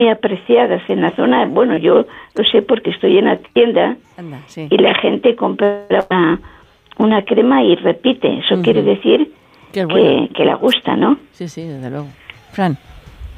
apreciadas en la zona. Bueno, yo lo sé porque estoy en la tienda. Anda, sí. Y la gente compra una crema y repite. Eso quiere decir que es buena. que la gusta, ¿no? Sí, desde luego. Fran.